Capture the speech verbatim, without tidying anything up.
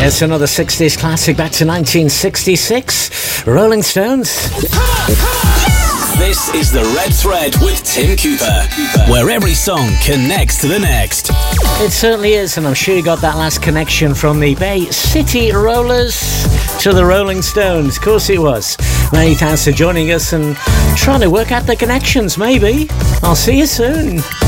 It's another sixties classic back to nineteen sixty-six. Rolling Stones. This is The Red Thread with Tim Cooper, where every song connects to the next. It certainly is, and I'm sure you got that last connection from the Bay City Rollers to the Rolling Stones. Of course it was. Many thanks for joining us and trying to work out the connections, maybe. I'll see you soon.